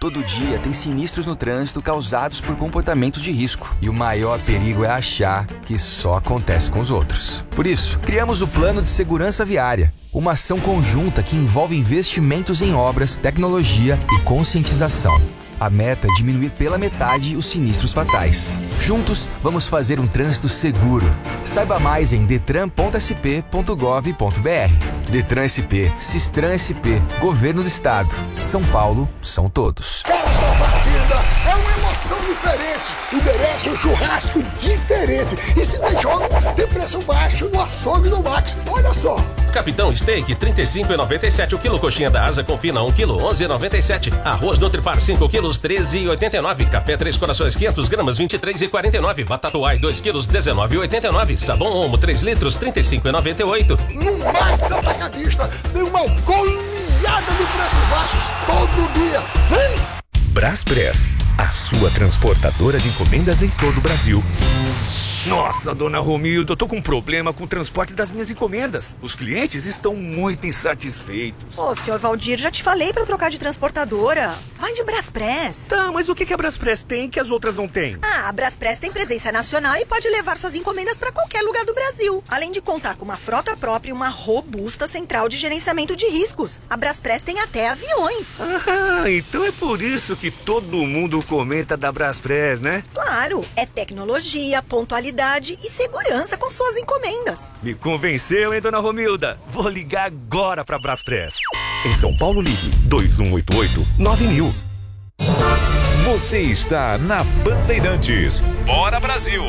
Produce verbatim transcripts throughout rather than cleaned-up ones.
Todo dia tem sinistros no trânsito causados por comportamentos de risco. E o maior perigo é achar que só acontece com os outros. Por isso, criamos o Plano de Segurança Viária, uma ação conjunta que envolve investimentos em obras, tecnologia e conscientização. A meta é diminuir pela metade os sinistros fatais. Juntos, vamos fazer um trânsito seguro. Saiba mais em detran ponto s p ponto gov ponto b r. Detran S P, Sistran S P, Governo do Estado. São Paulo, são todos. Cada partida é uma emoção diferente e merece um churrasco diferente. E se tem jogo, tem preço baixo no açougue do Max. Olha só. Capitão Steak, trinta e cinco reais e noventa e sete centavos o quilo. Coxinha da Asa Confina, um quilo, onze reais e noventa e sete centavos. Arroz Nutripar, cinco quilos, treze reais e oitenta e nove centavos. Café Três Corações, quinhentas gramas, vinte e três reais e quarenta e nove centavos. Batata Uai, dois quilos, dezenove reais e oitenta e nove centavos. Sabão Omo, três litros, trinta e cinco reais e noventa e oito centavos. No Max Atacadista tem uma goleada de preços baixos todo dia. Vem! Braspress, a sua transportadora de encomendas em todo o Brasil. Nossa, dona Romilda, eu tô com um problema com o transporte das minhas encomendas. Os clientes estão muito insatisfeitos. Ô, senhor Valdir, já te falei pra trocar de transportadora. Vai de Braspress. Tá, mas o que que a Braspress tem que as outras não têm? Ah, a Braspress tem presença nacional e pode levar suas encomendas pra qualquer lugar do Brasil. Além de contar com uma frota própria e uma robusta central de gerenciamento de riscos. A Braspress tem até aviões. Ah, então é por isso que todo mundo comenta da Braspress, né? Claro, é tecnologia, pontualidade e segurança com suas encomendas. Me convenceu, hein, dona Romilda? Vou ligar agora pra Braspress. Em São Paulo, ligue dois um oito oito, nove mil. Você está na Bandeirantes. Bora, Brasil!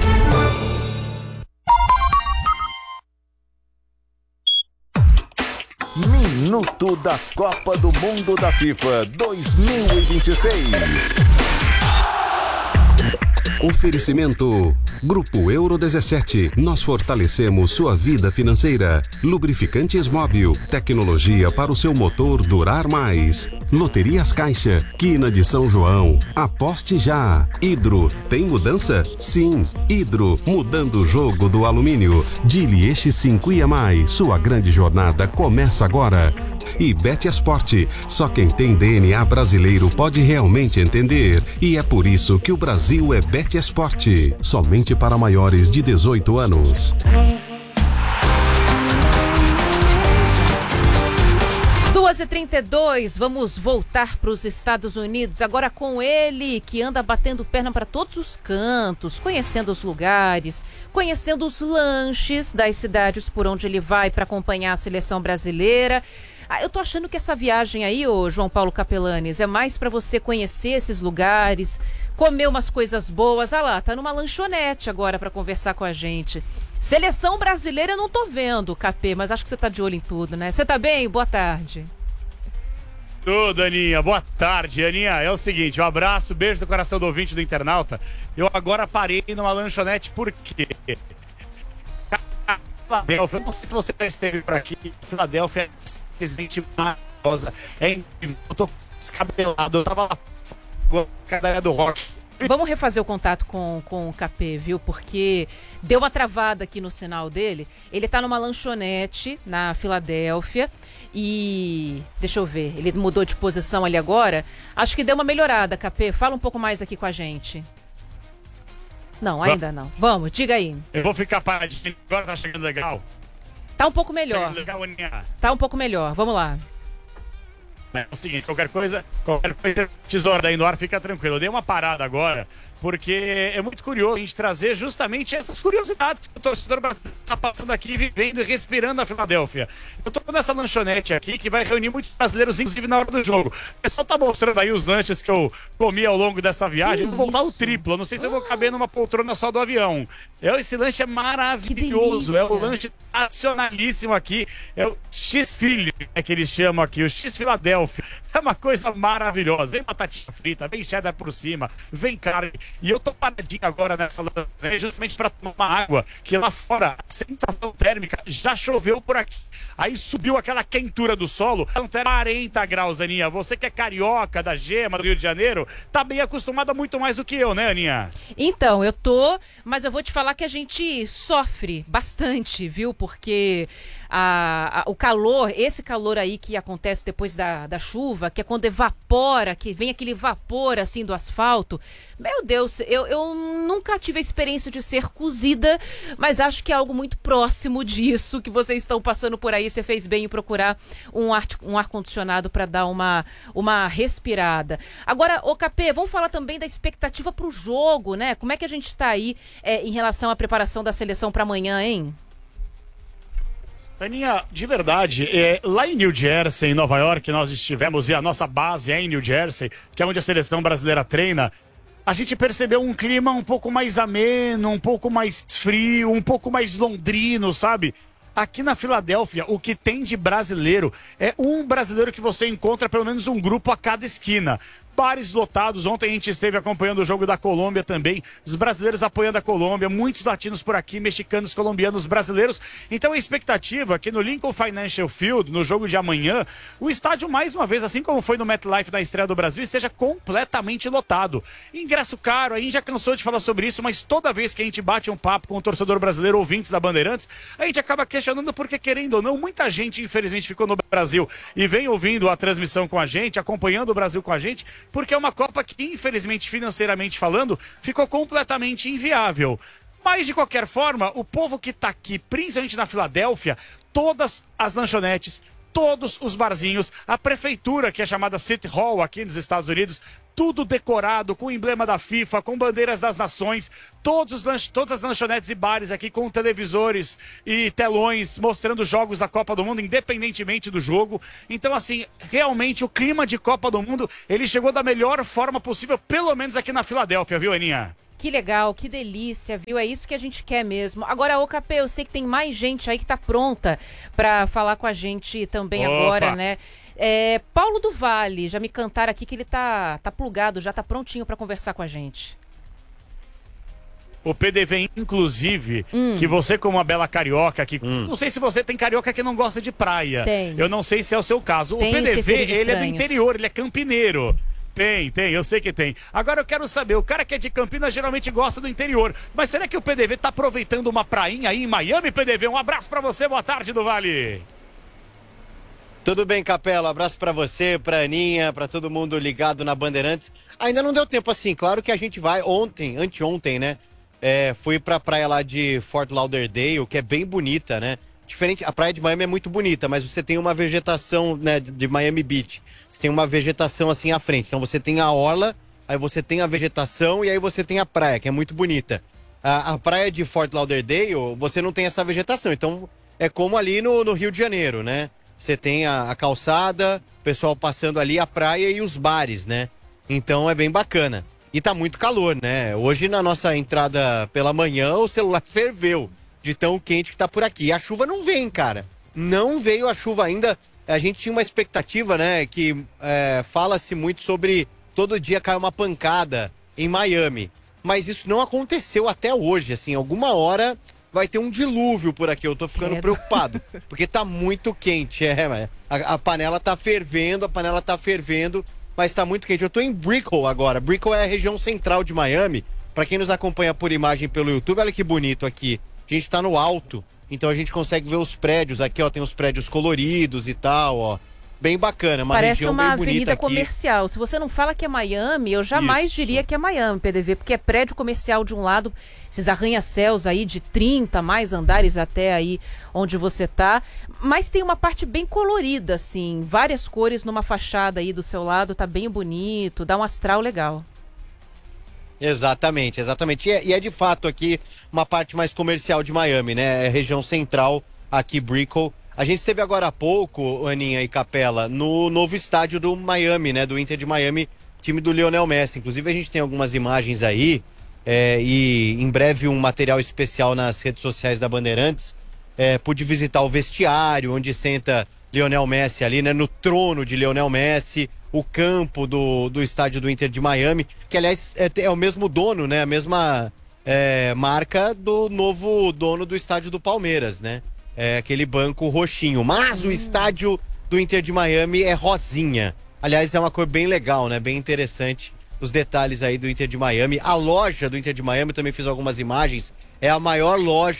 Minuto da Copa do Mundo da FIFA dois mil e vinte e seis. Oferecimento Grupo Euro dezessete. Nós fortalecemos sua vida financeira. Lubrificantes Móbil. Tecnologia para o seu motor durar mais. Loterias Caixa. Quina de São João. Aposte já. Hidro. Tem mudança? Sim. Hidro. Mudando o jogo do alumínio. Dili X cinco I A mais. Sua grande jornada começa agora. E Betesporte. Só quem tem D N A brasileiro pode realmente entender. E é por isso que o Brasil é Betesporte. Somente para maiores de dezoito anos. duas e trinta e dois, vamos voltar para os Estados Unidos, agora com ele, que anda batendo perna para todos os cantos, conhecendo os lugares, conhecendo os lanches das cidades por onde ele vai para acompanhar a seleção brasileira. Ah, eu tô achando que essa viagem aí, ô João Paulo Capelanes, é mais para você conhecer esses lugares, comer umas coisas boas. Ah lá, tá numa lanchonete agora para conversar com a gente. Seleção brasileira eu não tô vendo, Capê, mas acho que você tá de olho em tudo, né? Você tá bem? Boa tarde. Tudo, Aninha. Boa tarde, Aninha. É o seguinte, um abraço, beijo do coração do ouvinte do internauta. Eu agora parei numa lanchonete, por quê? Filadélfia, não sei se você já esteve por aqui, Filadélfia é simplesmente maravilhosa. É incrível, eu tô descabelado, eu tava lá na cadeia do rock. Vamos refazer o contato com, com o Capê, viu? Porque deu uma travada aqui no sinal dele. Ele tá numa lanchonete na Filadélfia e... deixa eu ver, ele mudou de posição ali agora. Acho que deu uma melhorada, Capê. Fala um pouco mais aqui com a gente. Não, ainda não. Vamos, diga aí. Eu vou ficar paradinho, agora tá chegando legal. Tá um pouco melhor. Legal, Aninha. Tá um pouco melhor, vamos lá. É o seguinte, qualquer coisa, qualquer coisa, tesoura daí no ar, fica tranquilo. Eu dei uma parada agora, porque é muito curioso a gente trazer justamente essas curiosidades que o torcedor brasileiro está passando aqui, vivendo e respirando na Filadélfia. Eu tô nessa lanchonete aqui, que vai reunir muitos brasileiros, inclusive na hora do jogo. O pessoal tá mostrando aí os lanches que eu comi ao longo dessa viagem. Eu vou voltar o triplo, eu não sei se eu vou caber numa poltrona só do avião. É, esse lanche é maravilhoso, é o lanche nacionalíssimo aqui, é o X-Filho, é que eles chamam aqui, o X-Filadélfia. É uma coisa maravilhosa. Vem batatinha frita, vem cheddar por cima, vem carne. E eu tô paradinho agora nessa lanche justamente para tomar uma água, que lá fora a sensação térmica já choveu por aqui. Aí subiu aquela quentura do solo, não tem quarenta graus, Aninha. Você que é carioca da Gema, do Rio de Janeiro, tá bem acostumada muito mais do que eu, né, Aninha? Então, eu tô, mas eu vou te falar que a gente sofre bastante, viu? Porque a, a, o calor, esse calor aí que acontece depois da, da chuva, que é quando evapora, que vem aquele vapor assim do asfalto. Meu Deus, eu, eu nunca tive a experiência de ser cozida, mas acho que é algo muito próximo disso que vocês estão passando por aí. Você fez bem em procurar um ar, um ar-condicionado para dar uma, uma respirada. Agora, ô Capê, vamos falar também da expectativa para o jogo, né? Como é que a gente está aí é, em relação à preparação da seleção para amanhã, hein? Aninha, de verdade, é, lá em New Jersey, em Nova York, nós estivemos, e a nossa base é em New Jersey, que é onde a seleção brasileira treina, a gente percebeu um clima um pouco mais ameno, um pouco mais frio, um pouco mais londrino, sabe? Aqui na Filadélfia, o que tem de brasileiro é um brasileiro que você encontra pelo menos um grupo a cada esquina. Bares lotados, ontem a gente esteve acompanhando o jogo da Colômbia também, os brasileiros apoiando a Colômbia, muitos latinos por aqui, mexicanos, colombianos, brasileiros. Então a expectativa é que no Lincoln Financial Field, no jogo de amanhã, o estádio mais uma vez, assim como foi no MetLife na estreia do Brasil, esteja completamente lotado. Ingresso caro, a gente já cansou de falar sobre isso, mas toda vez que a gente bate um papo com o torcedor brasileiro, ouvintes da Bandeirantes, a gente acaba questionando porque, querendo ou não, muita gente infelizmente ficou no Brasil e vem ouvindo a transmissão com a gente, acompanhando o Brasil com a gente, porque é uma Copa que, infelizmente, financeiramente falando, ficou completamente inviável. Mas, de qualquer forma, o povo que está aqui, principalmente na Filadélfia, todas as lanchonetes, todos os barzinhos, a prefeitura, que é chamada City Hall aqui nos Estados Unidos, tudo decorado com o emblema da FIFA, com bandeiras das nações, todos os lanch... todas as lanchonetes e bares aqui com televisores e telões mostrando jogos da Copa do Mundo, independentemente do jogo. Então, assim, realmente o clima de Copa do Mundo, ele chegou da melhor forma possível, pelo menos aqui na Filadélfia, viu, Aninha? Que legal, que delícia, viu? É isso que a gente quer mesmo. Agora, ô Capê, eu sei que tem mais gente aí que tá pronta pra falar com a gente também. Opa. Agora, né? É, Paulo do Vale, já me cantaram aqui que ele tá, tá plugado, já tá prontinho pra conversar com a gente. O P D V, inclusive, hum. que você como uma bela carioca, que hum. não sei se você tem carioca que não gosta de praia. Tem. Eu não sei se é o seu caso. Tem, o P D V, ele estranhos. é do interior, ele é campineiro. Tem, tem, eu sei que tem. Agora eu quero saber, o cara que é de Campinas geralmente gosta do interior, mas será que o P D V tá aproveitando uma prainha aí em Miami, P D V? Um abraço pra você, boa tarde do Vale. Tudo bem, Capela, abraço pra você, pra Aninha, pra todo mundo ligado na Bandeirantes. Ainda não deu tempo assim, claro que a gente vai ontem, anteontem, né? É, fui pra praia lá de Fort Lauderdale, que é bem bonita, né? Diferente, a praia de Miami é muito bonita, mas você tem uma vegetação, né, de Miami Beach. Você tem uma vegetação assim à frente. Então você tem a orla, aí você tem a vegetação e aí você tem a praia, que é muito bonita. A, a praia de Fort Lauderdale, você não tem essa vegetação. Então é como ali no, no Rio de Janeiro, né? Você tem a, a calçada, o pessoal passando ali, a praia e os bares, né? Então é bem bacana. E tá muito calor, né? Hoje na nossa entrada pela manhã o celular ferveu de tão quente que tá por aqui. E a chuva não vem, cara. Não veio a chuva ainda. A gente tinha uma expectativa, né? Que é, fala-se muito sobre todo dia cair uma pancada em Miami. Mas isso não aconteceu até hoje. Assim, alguma hora vai ter um dilúvio por aqui. Eu tô ficando é. preocupado. Porque tá muito quente. É, a, a panela tá fervendo, a panela tá fervendo, mas tá muito quente. Eu tô em Brickell agora. Brickell é a região central de Miami. Pra quem nos acompanha por imagem pelo YouTube, olha que bonito aqui. A gente tá no alto, então a gente consegue ver os prédios aqui, ó, tem os prédios coloridos e tal, ó. Bem bacana, uma Parece região uma bem bonita avenida aqui. Comercial. Se você não fala que é Miami, eu jamais Isso. diria que é Miami, P D V, porque é prédio comercial de um lado, esses arranha-céus aí de trinta mais andares até aí onde você tá, mas tem uma parte bem colorida, assim, várias cores numa fachada aí do seu lado, tá bem bonito, dá um astral legal. Exatamente, exatamente. E é, e é de fato aqui uma parte mais comercial de Miami, né? É região central aqui, Brickell. A gente esteve agora há pouco, Aninha e Capela, no novo estádio do Miami, né? Do Inter de Miami, time do Lionel Messi. Inclusive a gente tem algumas imagens aí é, e em breve um material especial nas redes sociais da Bandeirantes. É, pude visitar o vestiário, onde senta Lionel Messi ali, né? No trono de Lionel Messi. O campo do, do estádio do Inter de Miami, que aliás é, é o mesmo dono, né? A mesma é, marca do novo dono do estádio do Palmeiras, né? É aquele banco roxinho. Mas o estádio do Inter de Miami é rosinha. Aliás, é uma cor bem legal, né? Bem interessante. Os detalhes aí do Inter de Miami. A loja do Inter de Miami, também fiz algumas imagens, é a maior loja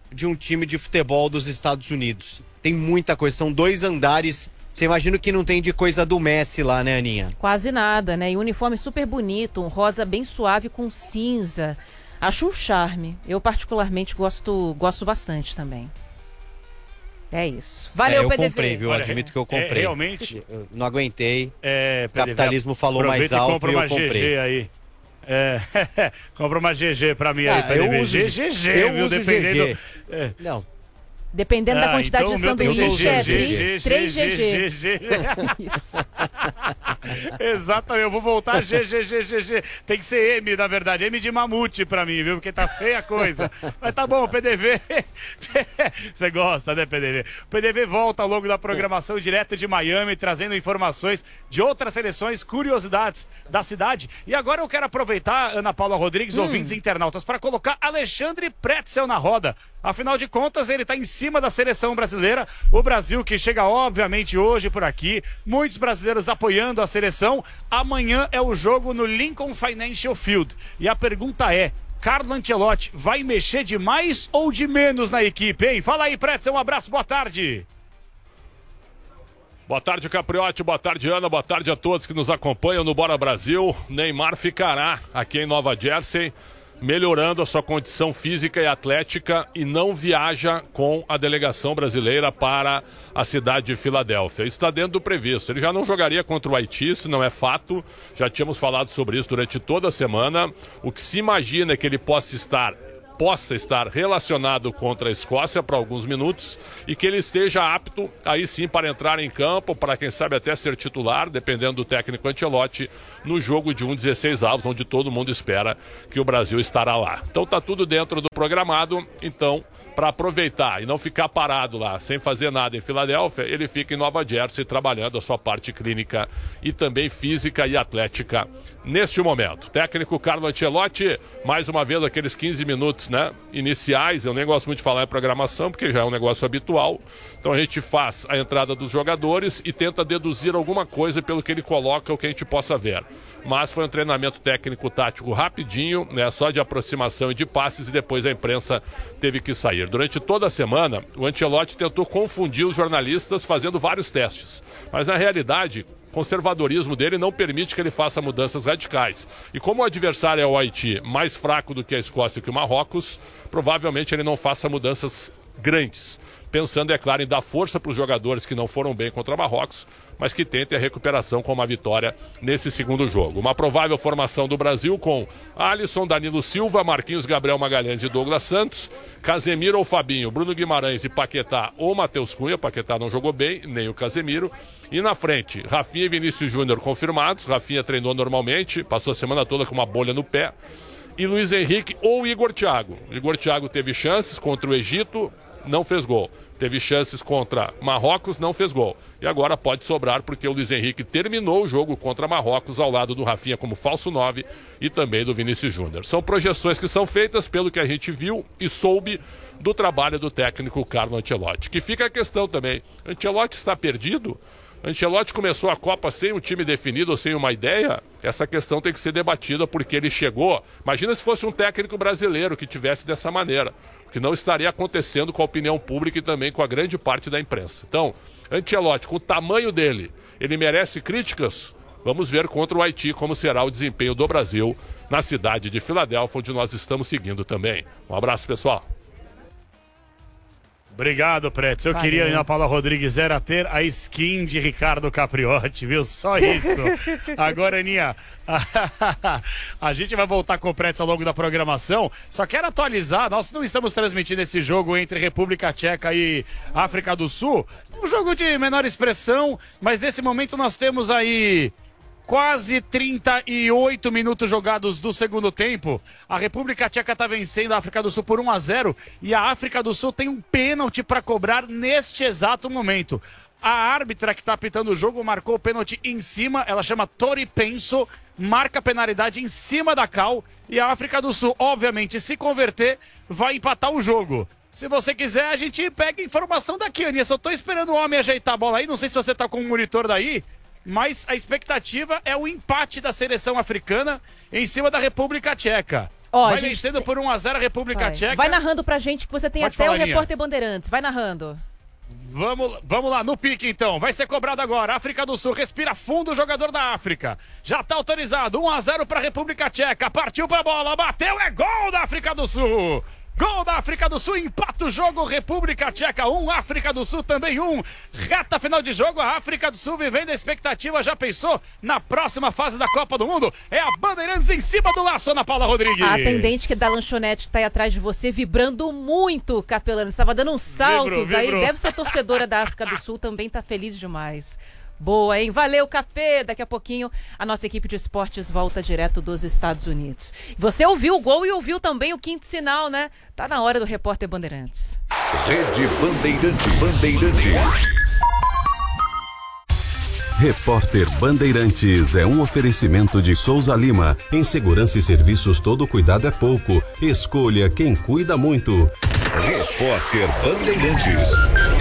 de um time de futebol dos Estados Unidos. Tem muita coisa, são dois andares. Você imagina que não tem de coisa do Messi lá, né, Aninha? Quase nada, né? E um uniforme super bonito, um rosa bem suave com cinza. Acho um charme. Eu particularmente gosto, gosto bastante também. É isso. Valeu, é, eu P D V. comprei, viu? Olha, Admito que eu comprei. É, realmente. Eu não aguentei. É, o capitalismo falou mais alto e, compra e eu uma comprei. G G aí. É, compra uma G G pra mim ah, aí, P D V. Eu uso, G G, eu viu? uso Dependendo. G G. É. Não. Dependendo da Ah, quantidade então de o meu tem sanduíche, é três G G. G G. Isso. Exatamente, eu vou voltar G G G G G. Tem que ser M, na verdade. M de mamute pra mim, viu? Porque tá feia a coisa. Mas tá bom, P D V. Você gosta, né, P D V? O P D V volta ao longo da programação direto de Miami, trazendo informações de outras seleções, curiosidades da cidade. E agora eu quero aproveitar, Ana Paula Rodrigues, hum. ouvintes internautas, para colocar Alexandre Pretzel na roda. Afinal de contas, ele tá em cima da seleção brasileira. O Brasil que chega, obviamente, hoje por aqui. Muitos brasileiros apoiando a seleção. Amanhã é o jogo no Lincoln Financial Field. E a pergunta é: Carlo Ancelotti vai mexer de mais ou de menos na equipe, hein? Fala aí, Pretzel, um abraço, boa tarde. Boa tarde, Capriotti, boa tarde, Ana, boa tarde a todos que nos acompanham no Bora Brasil. Neymar ficará aqui em Nova Jersey, melhorando a sua condição física e atlética, e não viaja com a delegação brasileira para a cidade de Filadélfia. Isso está dentro do previsto. Ele já não jogaria contra o Haiti, isso não é fato. Já tínhamos falado sobre isso durante toda a semana. O que se imagina é que ele possa estar possa estar relacionado contra a Escócia por alguns minutos e que ele esteja apto aí sim para entrar em campo, para quem sabe até ser titular, dependendo do técnico Ancelotti, no jogo de um dezesseis avos, onde todo mundo espera que o Brasil estará lá. Então tá tudo dentro do programado. Então, para aproveitar e não ficar parado lá sem fazer nada em Filadélfia, ele fica em Nova Jersey trabalhando a sua parte clínica e também física e atlética neste momento. Técnico Carlo Ancelotti, mais uma vez aqueles quinze minutos, né, iniciais. Eu nem gosto muito de falar em programação porque já é um negócio habitual. Então a gente faz a entrada dos jogadores e tenta deduzir alguma coisa pelo que ele coloca, o que a gente possa ver. Mas foi um treinamento técnico-tático rapidinho, né, só de aproximação e de passes, e depois a imprensa teve que sair. Durante toda a semana, o Ancelotti tentou confundir os jornalistas fazendo vários testes. Mas na realidade, o conservadorismo dele não permite que ele faça mudanças radicais. E como o adversário é o Haiti, mais fraco do que a Escócia e que o Marrocos, provavelmente ele não faça mudanças grandes. Pensando, é claro, em dar força para os jogadores que não foram bem contra Marrocos, mas que tentem a recuperação com uma vitória nesse segundo jogo. Uma provável formação do Brasil com Alisson, Danilo Silva, Marquinhos, Gabriel Magalhães e Douglas Santos, Casemiro ou Fabinho, Bruno Guimarães e Paquetá ou Matheus Cunha. Paquetá não jogou bem, nem o Casemiro. E na frente, Rafinha e Vinícius Júnior confirmados. Rafinha treinou normalmente, passou a semana toda com uma bolha no pé. E Luiz Henrique ou Igor Thiago. Igor Thiago teve chances contra o Egito, não fez gol. Teve chances contra Marrocos, não fez gol. E agora pode sobrar porque o Luiz Henrique terminou o jogo contra Marrocos ao lado do Rafinha como falso nove e também do Vinícius Júnior. São projeções que são feitas pelo que a gente viu e soube do trabalho do técnico Carlo Ancelotti. Que fica a questão também, Ancelotti está perdido? Ancelotti começou a Copa sem um time definido ou sem uma ideia? Essa questão tem que ser debatida porque ele chegou. Imagina se fosse um técnico brasileiro que tivesse dessa maneira, que não estaria acontecendo com a opinião pública e também com a grande parte da imprensa. Então, Ancelotti, com o tamanho dele, ele merece críticas? Vamos ver contra o Haiti como será o desempenho do Brasil na cidade de Filadélfia, onde nós estamos seguindo também. Um abraço, pessoal. Obrigado, Pretz. Eu Valeu. queria, Ana Paula Rodrigues, era ter a skin de Ricardo Capriotti, viu? Só isso. Agora, Aninha, a gente vai voltar com o Pretz ao longo da programação. Só quero atualizar, nós não estamos transmitindo esse jogo entre República Tcheca e África do Sul. Um jogo de menor expressão, mas nesse momento nós temos aí quase trinta e oito minutos jogados do segundo tempo. A República Tcheca está vencendo a África do Sul por um a zero e a África do Sul tem um pênalti para cobrar neste exato momento. A árbitra que está apitando o jogo marcou o pênalti em cima, ela chama Tori Penso, marca a penalidade em cima da cal e a África do Sul, obviamente, se converter, vai empatar o jogo. Se você quiser, a gente pega informação daqui, Aninha. Só tô esperando o homem ajeitar a bola aí, não sei se você tá com o monitor daí, mas a expectativa é o empate da seleção africana em cima da República Tcheca. Ó, vai gente... vencendo por um a zero a República vai. Tcheca. Vai narrando pra gente que você tem Pode até falar, o Aninha. repórter Bandeirantes. Vai narrando. Vamos, vamos lá, no pique então. Vai ser cobrado agora. África do Sul, respira fundo o jogador da África. Já tá autorizado. um a zero pra República Tcheca. Partiu pra bola, bateu, é gol da África do Sul. Gol da África do Sul, empata o jogo, República Tcheca um, África do Sul também um. Reta final de jogo, a África do Sul vivendo a expectativa, já pensou na próxima fase da Copa do Mundo? É a Bandeirantes em cima do laço, Ana Paula Rodrigues. A atendente que da lanchonete que tá aí atrás de você, vibrando muito, Capelano. Estava dando uns saltos Vibrou, vibrou. aí, deve ser torcedora da África do Sul, também tá feliz demais. Boa, hein? Valeu, Capê! Daqui a pouquinho a nossa equipe de esportes volta direto dos Estados Unidos. Você ouviu o gol e ouviu também o quinto sinal, né? Tá na hora do repórter Bandeirantes. Rede Bandeirantes. Bandeirantes. Repórter Bandeirantes é um oferecimento de Souza Lima. Em segurança e serviços, todo cuidado é pouco. Escolha quem cuida muito. Repórter Bandeirantes.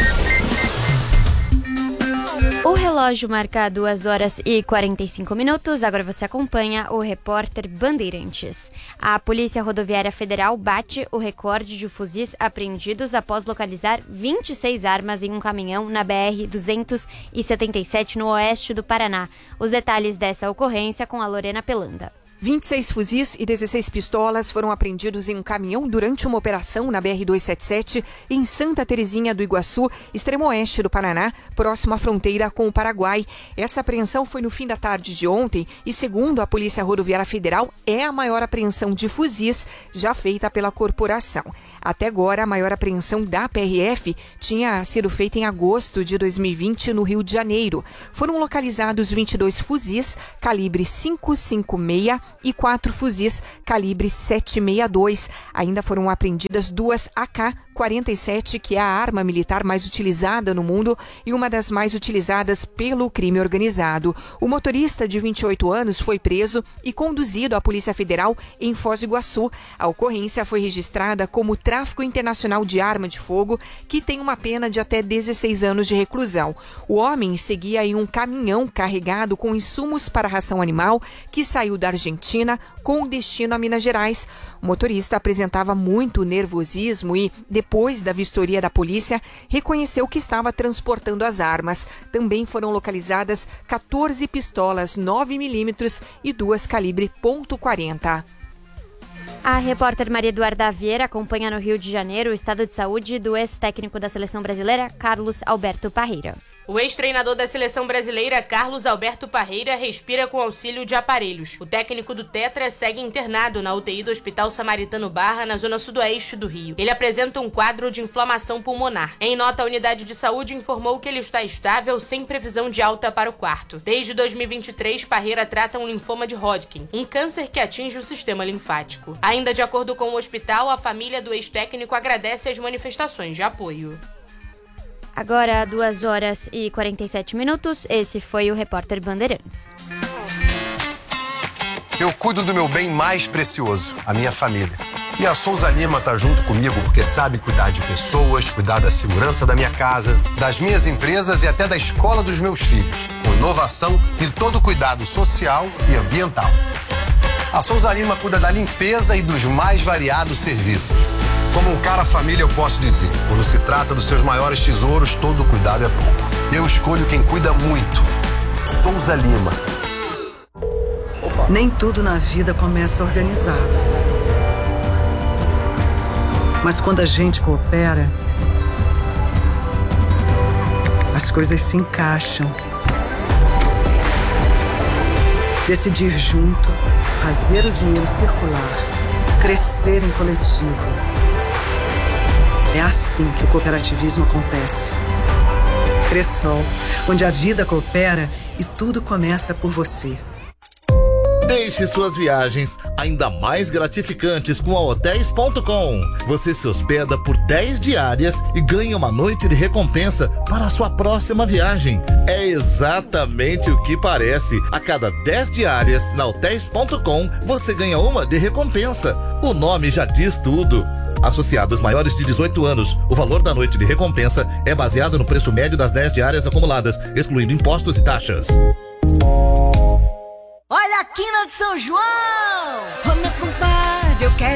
O relógio marca duas horas e quarenta e cinco minutos. Agora você acompanha o repórter Bandeirantes. A Polícia Rodoviária Federal bate o recorde de fuzis apreendidos após localizar vinte e seis armas em um caminhão na B R duzentos e setenta e sete no oeste do Paraná. Os detalhes dessa ocorrência com a Lorena Pelanda. vinte e seis fuzis e dezesseis pistolas foram apreendidos em um caminhão durante uma operação na B R duzentos e setenta e sete em Santa Terezinha do Iguaçu, extremo oeste do Paraná, próximo à fronteira com o Paraguai. Essa apreensão foi no fim da tarde de ontem e, segundo a Polícia Rodoviária Federal, é a maior apreensão de fuzis já feita pela corporação. Até agora, a maior apreensão da P R F tinha sido feita em agosto de dois mil e vinte no Rio de Janeiro. Foram localizados vinte e dois fuzis calibre cinco cinco seis e quatro fuzis calibre sete sessenta e dois. Ainda foram apreendidas duas A K quarenta e sete, que é a arma militar mais utilizada no mundo e uma das mais utilizadas pelo crime organizado. O motorista de vinte e oito anos foi preso e conduzido à Polícia Federal em Foz do Iguaçu. A ocorrência foi registrada como tráfico internacional de arma de fogo, que tem uma pena de até dezesseis anos de reclusão. O homem seguia em um caminhão carregado com insumos para ração animal que saiu da Argentina com destino a Minas Gerais. O motorista apresentava muito nervosismo e, depois da vistoria da polícia, reconheceu que estava transportando as armas. Também foram localizadas quatorze pistolas nove milímetros e duas calibre ponto quarenta. A repórter Maria Eduarda Vieira acompanha no Rio de Janeiro o estado de saúde do ex-técnico da seleção brasileira, Carlos Alberto Parreira. O ex-treinador da seleção brasileira, Carlos Alberto Parreira, respira com auxílio de aparelhos. O técnico do Tetra segue internado na U T I do Hospital Samaritano Barra, na zona sudoeste do Rio. Ele apresenta um quadro de inflamação pulmonar. Em nota, a unidade de saúde informou que ele está estável, sem previsão de alta para o quarto. Desde dois mil e vinte e três, Parreira trata um linfoma de Hodgkin, um câncer que atinge o sistema linfático. Ainda de acordo com o hospital, a família do ex-técnico agradece as manifestações de apoio. Agora, duas horas e quarenta e sete minutos, esse foi o repórter Bandeirantes. Eu cuido do meu bem mais precioso, a minha família. E a Souza Lima tá junto comigo porque sabe cuidar de pessoas, cuidar da segurança da minha casa, das minhas empresas e até da escola dos meus filhos, com inovação e todo cuidado social e ambiental. A Souza Lima cuida da limpeza e dos mais variados serviços. Como um cara família, eu posso dizer, quando se trata dos seus maiores tesouros, todo cuidado é pouco. Eu escolho quem cuida muito. Souza Lima. Nem tudo na vida começa organizado. Mas quando a gente coopera, as coisas se encaixam. Decidir junto, fazer o dinheiro circular, crescer em coletivo. É assim que o cooperativismo acontece. Cressol, onde a vida coopera e tudo começa por você. Deixe suas viagens ainda mais gratificantes com a hotéis ponto com. Você se hospeda por dez diárias e ganha uma noite de recompensa para a sua próxima viagem. É exatamente o que parece. A cada dez diárias na hotéis ponto com, você ganha uma de recompensa. O nome já diz tudo. Associados maiores de dezoito anos, o valor da noite de recompensa é baseado no preço médio das dez diárias acumuladas, excluindo impostos e taxas. Olha a quina de São João! Ô meu compadre, eu quero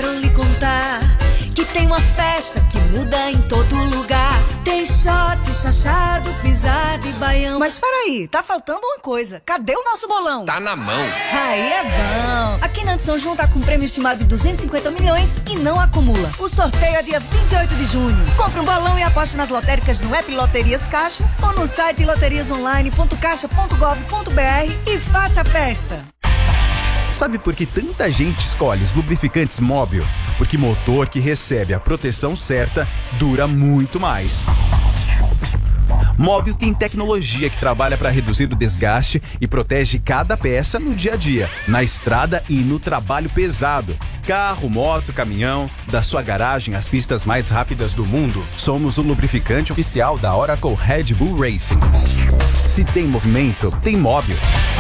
uma festa que muda em todo lugar. Tem shot, chachado, pisada e baião. Mas peraí, tá faltando uma coisa. Cadê o nosso bolão? Tá na mão. Aí é bom. A Quinante São João tá com um prêmio estimado de duzentos e cinquenta milhões e não acumula. O sorteio é dia vinte e oito de junho. Compre um balão e aposte nas lotéricas no app Loterias Caixa ou no site loterias online ponto caixa ponto gov ponto br e faça a festa. Sabe por que tanta gente escolhe os lubrificantes Móbil? Porque motor que recebe a proteção certa dura muito mais. Móbil tem tecnologia que trabalha para reduzir o desgaste e protege cada peça no dia a dia, na estrada e no trabalho pesado. Carro, moto, caminhão, da sua garagem às pistas mais rápidas do mundo, somos o lubrificante oficial da Oracle Red Bull Racing. Se tem movimento, tem Móbil.